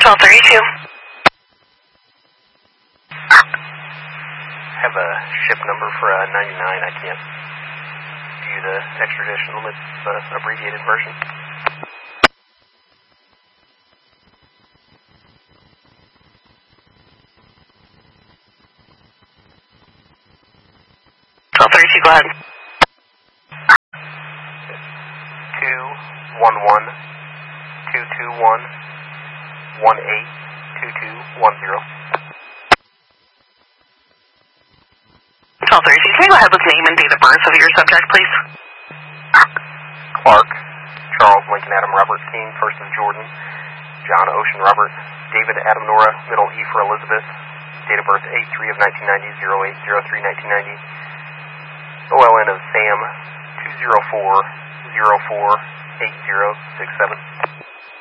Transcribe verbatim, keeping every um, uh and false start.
twelve thirty-two. Have a ship number for uh, ninety-nine. I can't view the extradition limit, the abbreviated version. twelve thirty-two, go ahead. two one one two two one one eight two two one zero. twelve thirty-two, can you go ahead with name and date of birth of your subject, please? Clark, Charles Lincoln Adam Robert King, first of Jordan, John Ocean Robert, David Adam Nora, middle E for Elizabeth, date of birth eight three of nineteen ninety, zero eight zero three nineteen ninety, O L N of Sam, two zero four zero four eight zero six seven.